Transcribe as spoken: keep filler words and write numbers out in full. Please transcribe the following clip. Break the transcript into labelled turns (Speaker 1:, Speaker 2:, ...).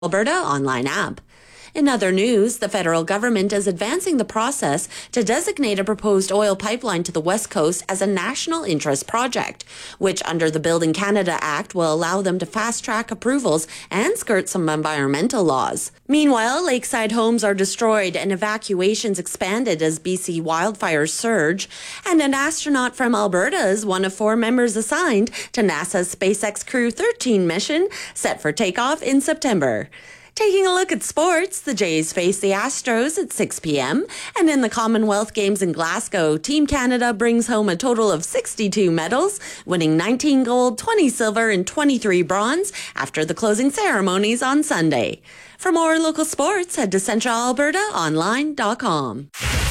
Speaker 1: Alberta online app. In other news, the federal government is advancing the process to designate a proposed oil pipeline to the West Coast as a national interest project, which under the Building Canada Act will allow them to fast-track approvals and skirt some environmental laws. Meanwhile, lakeside homes are destroyed and evacuations expanded as B C wildfires surge, and an astronaut from Alberta is one of four members assigned to NASA's SpaceX Crew thirteen mission, set for takeoff in September. Taking a look at sports, the Jays face the Astros at six p.m. And in the Commonwealth Games in Glasgow, Team Canada brings home a total of sixty-two medals, winning nineteen gold, twenty silver, and twenty-three bronze after the closing ceremonies on Sunday. For more local sports, head to central alberta online dot com.